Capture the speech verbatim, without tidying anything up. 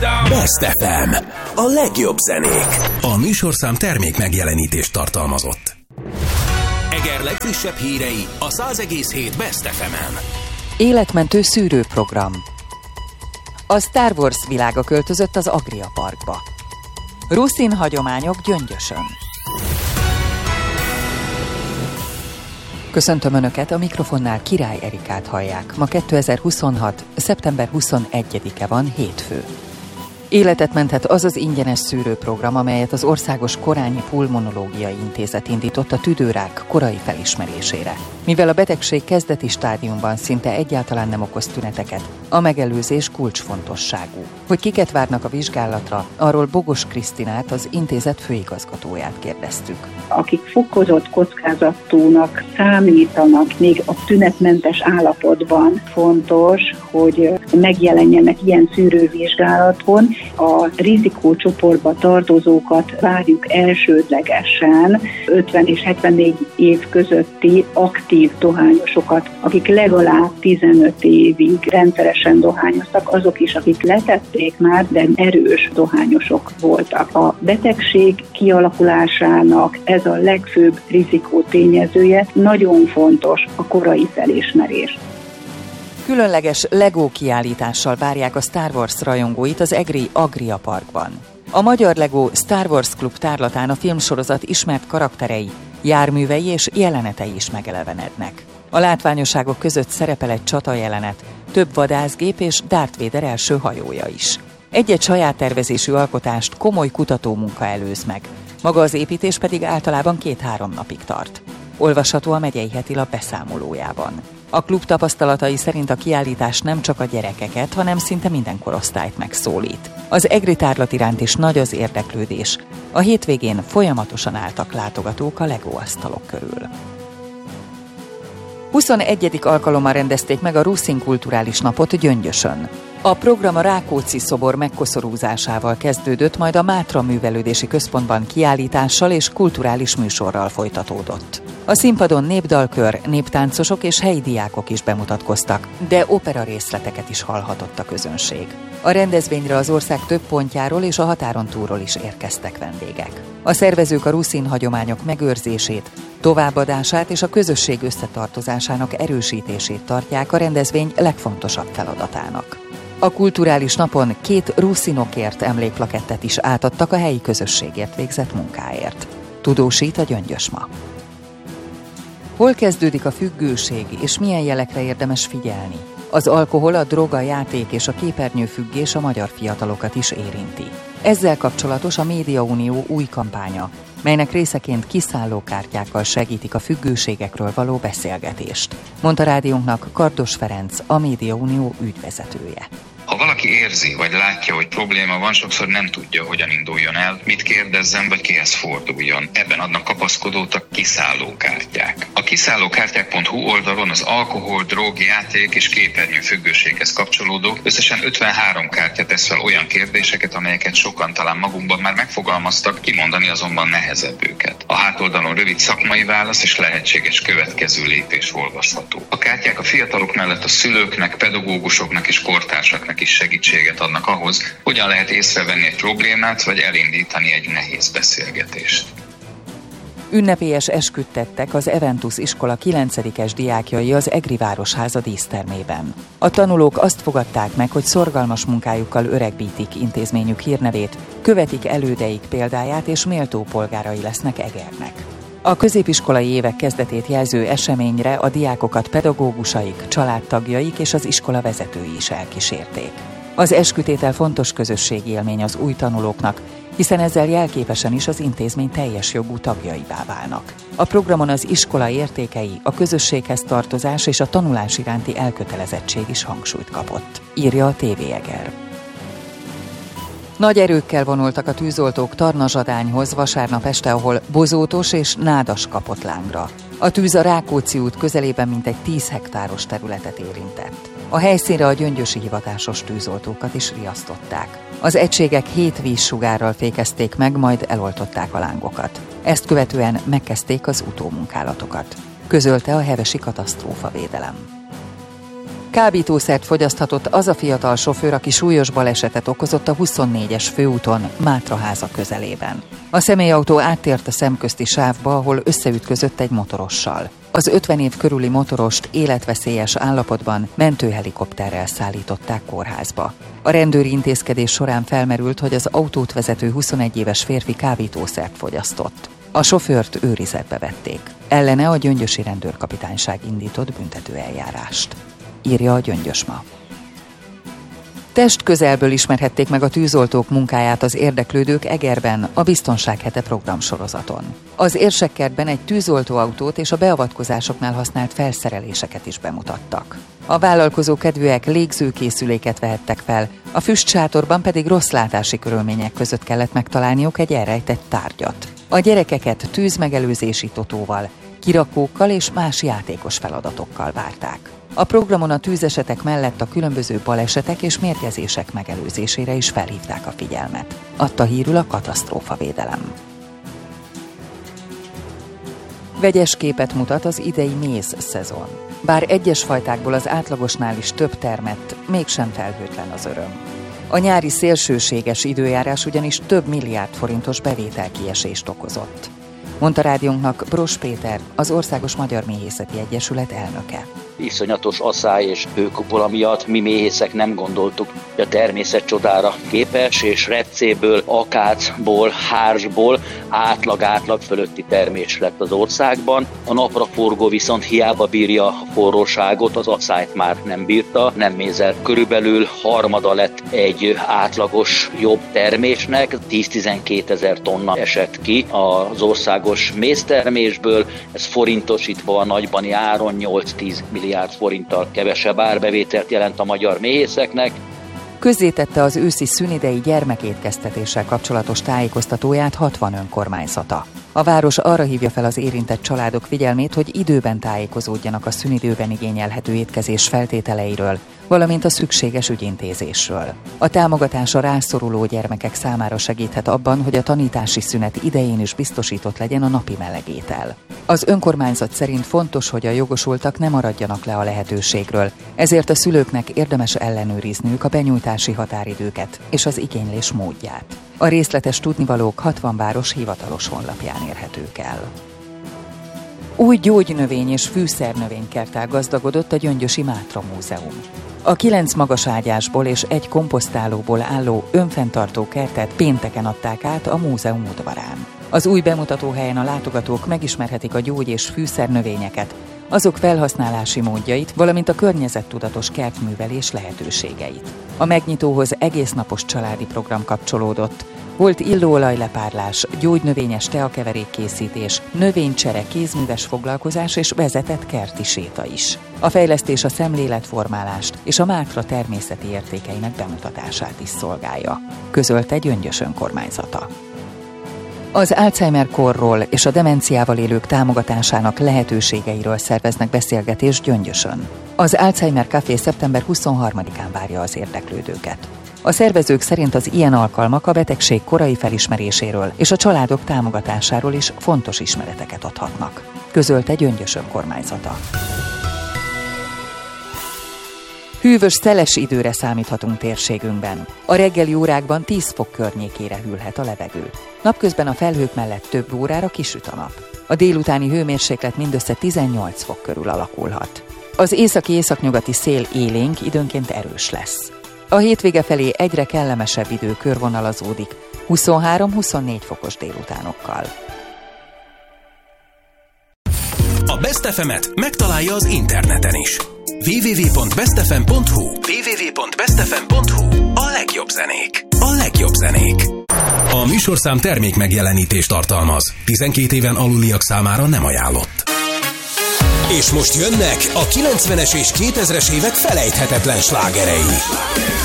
Best ef em. A legjobb zenék. A műsorszám termék megjelenítést tartalmazott. Eger legfrissebb hírei a száz egész hét Best ef emen. Életmentő szűrőprogram. A Star Wars világa költözött az Agria Parkba. Ruszin hagyományok Gyöngyösön. Köszöntöm Önöket, a mikrofonnál Király Erikát hallják. Ma kétezer-huszonhat. szeptember huszonegyedike van, hétfő. Életet menthet az az ingyenes szűrőprogram, amelyet az Országos Korányi Pulmonológiai Intézet indított a tüdőrák korai felismerésére. Mivel a betegség kezdeti stádiumban szinte egyáltalán nem okoz tüneteket, a megelőzés kulcsfontosságú. Hogy kiket várnak a vizsgálatra, arról Bogos Krisztinát, az intézet főigazgatóját kérdeztük. Akik fokozott kockázatúnak számítanak még a tünetmentes állapotban, fontos, hogy megjelenjenek ilyen szűrővizsgálaton. A rizikócsoportba tartozókat várjuk elsődlegesen, ötven és hetvennégy év közötti aktív dohányosokat, akik legalább tizenöt évig rendszeresen dohányoztak, azok is, akik letették már, de erős dohányosok voltak. A betegség kialakulásának ez a legfőbb rizikó tényezője, nagyon fontos a korai felismerés. Különleges Lego kiállítással várják a Star Wars rajongóit az egri Agria Parkban. A Magyar Lego Star Wars Klub tárlatán a filmsorozat ismert karakterei, járművei és jelenetei is megelevenednek. A látványosságok között szerepel egy csatajelenet, több vadászgép és Darth Vader első hajója is. Egy-egy saját tervezésű alkotást komoly kutatómunka előz meg, maga az építés pedig általában két-három napig tart. Olvasható a Megyei Hetilap beszámolójában. A klub tapasztalatai szerint a kiállítás nem csak a gyerekeket, hanem szinte minden korosztályt megszólít. Az egri tárlat iránt is nagy az érdeklődés. A hétvégén folyamatosan álltak látogatók a Lego asztalok körül. huszonegyedik alkalommal rendezték meg a Ruszin kulturális napot Gyöngyösön. A program a Rákóczi szobor megkoszorúzásával kezdődött, majd a Mátra Művelődési Központban kiállítással és kulturális műsorral folytatódott. A színpadon népdalkör, néptáncosok és helyi diákok is bemutatkoztak, de opera részleteket is hallhatott a közönség. A rendezvényre az ország több pontjáról és a határon túlról is érkeztek vendégek. A szervezők a ruszin hagyományok megőrzését, továbbadását és a közösség összetartozásának erősítését tartják a rendezvény legfontosabb feladatának. A kulturális napon két ruszinokért emlékplakettet is átadtak a helyi közösségért végzett munkáért. Tudósít a Gyöngyös ma. Hol kezdődik a függőség, és milyen jelekre érdemes figyelni? Az alkohol, a drog, a játék és a képernyőfüggés a magyar fiatalokat is érinti. Ezzel kapcsolatos a Médiaunió új kampánya, melynek részeként kiszállókártyákkal segítik a függőségekről való beszélgetést, mondta rádiónknak Kardos Ferenc, a Médiaunió ügyvezetője. Ha valaki érzi, vagy látja, hogy probléma van, sokszor nem tudja, hogyan induljon el, mit kérdezzen, vagy kihez forduljon. Ebben adnak kapaszkodót a kiszállókártyák. A kiszállókártyák pont hu oldalon az alkohol, drog, játék és képernyő függőséghez kapcsolódó összesen ötvenhárom kártya tesz fel olyan kérdéseket, amelyeket sokan talán magunkban már megfogalmaztak, kimondani azonban nehezebb őket. A hátoldalon rövid szakmai válasz és lehetséges következő lépés olvasható. A kártyák a fiatalok mellett a szülőknek, pedagógusoknak és kortársaknak is segítséget adnak ahhoz, hogyan lehet észrevenni egy problémát, vagy elindítani egy nehéz beszélgetést. Ünnepélyes esküt tettek az Eventus iskola kilencedikes diákjai az Egri Városháza dísztermében. A tanulók azt fogadták meg, hogy szorgalmas munkájukkal öregbítik intézményük hírnevét, követik elődeik példáját és méltó polgárai lesznek Egernek. A középiskolai évek kezdetét jelző eseményre a diákokat pedagógusaik, családtagjaik és az iskola vezetői is elkísérték. Az eskütétel fontos közösségi élmény az új tanulóknak, hiszen ezzel jelképesen is az intézmény teljes jogú tagjaivá válnak. A programon az iskola értékei, a közösséghez tartozás és a tanulás iránti elkötelezettség is hangsúlyt kapott, írja a té vé Eger. Nagy erőkkel vonultak a tűzoltók Tarnazsadányhoz vasárnap este, ahol bozótos és nádas kapott lángra. A tűz a Rákóczi út közelében mintegy tíz hektáros területet érintett. A helyszínre a gyöngyösi hivatásos tűzoltókat is riasztották. Az egységek hét vízsugárral fékezték meg, majd eloltották a lángokat. Ezt követően megkezdték az utómunkálatokat, közölte a hevesi katasztrófavédelem. Kábítószert fogyaszthatott az a fiatal sofőr, aki súlyos balesetet okozott a huszonnégyes főúton Mátraháza közelében. A személyautó áttért a szemközti sávba, ahol összeütközött egy motorossal. Az ötven év körüli motorost életveszélyes állapotban mentőhelikopterrel szállították kórházba. A rendőri intézkedés során felmerült, hogy az autót vezető huszonegy éves férfi kábítószert fogyasztott. A sofőrt őrizetbe vették. Ellene a gyöngyösi rendőrkapitányság indított büntetőeljárást. Írja a Gyöngyös Ma. Testközelből ismerhették meg a tűzoltók munkáját az érdeklődők Egerben a Biztonság hete programsorozaton. Az Érsekkertben egy tűzoltóautót és a beavatkozásoknál használt felszereléseket is bemutattak. A vállalkozó kedvűek légzőkészüléket vehettek fel, a füstsátorban pedig rosszlátási körülmények között kellett megtalálniuk egy elrejtett tárgyat. A gyerekeket tűzmegelőzési totóval, kirakókkal és más játékos feladatokkal várták. A programon a tűzesetek mellett a különböző balesetek és mérgezések megelőzésére is felhívták a figyelmet. Adta hírül a katasztrófavédelem. Vegyes képet mutat az idei méz szezon. Bár egyes fajtákból az átlagosnál is több termett, mégsem felhőtlen az öröm. A nyári szélsőséges időjárás ugyanis több milliárd forintos bevételkiesést okozott, mondta rádiónknak Bros Péter, az Országos Magyar Méhészeti Egyesület elnöke. Iszonyatos asszály és hőkupola miatt mi méhészek nem gondoltuk, hogy a természet csodára képes, és repcéből, akácból, hársból átlag-átlag fölötti termés lett az országban. A napraforgó viszont hiába bírja a forróságot, az asszályt már nem bírta, nem mézzel. Körülbelül harmada lett egy átlagos jobb termésnek, tíz-tizenkét ezer tonna esett ki az országos méztermésből, ez forintosítva a nagybani áron nyolc-tíz milliárd forinttal kevesebb árbevételt jelent a magyar méhészeknek. Közzétette az őszi szünidei gyermekétkeztetéssel kapcsolatos tájékoztatóját hatvan önkormányzata. A város arra hívja fel az érintett családok figyelmét, hogy időben tájékozódjanak a szünidőben igényelhető étkezés feltételeiről, valamint a szükséges ügyintézésről. A támogatás a rászoruló gyermekek számára segíthet abban, hogy a tanítási szünet idején is biztosított legyen a napi melegétel. Az önkormányzat szerint fontos, hogy a jogosultak ne maradjanak le a lehetőségről, ezért a szülőknek érdemes ellenőrizniük a benyújtási határidőket és az igénylés módját. A részletes tudnivalók hatvan város hivatalos honlapján érhetők el. Új gyógynövény és fűszernövénykerttel gazdagodott a Gyöngyösi Mátra Múzeum. A kilenc magaságyásból és egy komposztálóból álló önfenntartó kertet pénteken adták át a múzeum udvarán. Az új bemutatóhelyen a látogatók megismerhetik a gyógy- és fűszernövényeket, azok felhasználási módjait, valamint a környezettudatos kertművelés lehetőségeit. A megnyitóhoz egésznapos családi program kapcsolódott. Volt illóolajlepárlás, gyógynövényes teakeverék készítés, növénycsere, kézműves foglalkozás és vezetett kerti séta is. A fejlesztés a szemléletformálást és a Mátra természeti értékeinek bemutatását is szolgálja, közölte Gyöngyös önkormányzata. Az Alzheimer-korról és a demenciával élők támogatásának lehetőségeiről szerveznek beszélgetést Gyöngyösön. Az Alzheimer Café szeptember huszonharmadikán várja az érdeklődőket. A szervezők szerint az ilyen alkalmak a betegség korai felismeréséről és a családok támogatásáról is fontos ismereteket adhatnak, közölte Gyöngyös önkormányzata. Hűvös, szeles időre számíthatunk térségünkben. A reggeli órákban tíz fok környékére hűlhet a levegő. Napközben a felhők mellett több órára kisüt a nap. A délutáni hőmérséklet mindössze tizennyolc fok körül alakulhat. Az északi-északnyugati szél élénk, időnként erős lesz. A hétvége felé egyre kellemesebb idő körvonalazódik, huszonhárom-huszonnégy fokos délutánokkal. A Best ef emet megtalálja az interneten is. double-u double-u double-u pont best f m pont h u double-u double-u double-u pont best f m pont h u A legjobb zenék. A legjobb zenék. A műsorszám termék megjelenítést tartalmaz. tizenkét éven aluliak számára nem ajánlott. És most jönnek a kilencvenes és kétezres évek felejthetetlen slágerei.